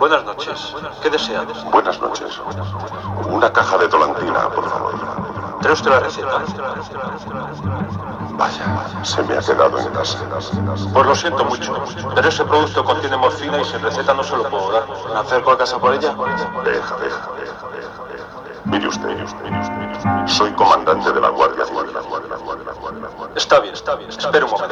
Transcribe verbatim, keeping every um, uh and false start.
Buenas noches. ¿Qué desea? Buenas noches. Una caja de tolantina, por favor. ¿Trae usted la receta? Vaya, se me ha quedado en casa. Pues lo siento mucho, pero ese producto contiene morfina y sin receta no se lo puedo dar. ¿Me acerco a casa por ella? Deja, deja, deja, deja, deja. Mire usted, mire usted, mire usted. Soy comandante de la Guardia Civil. Está bien, está bien. Espera un momento.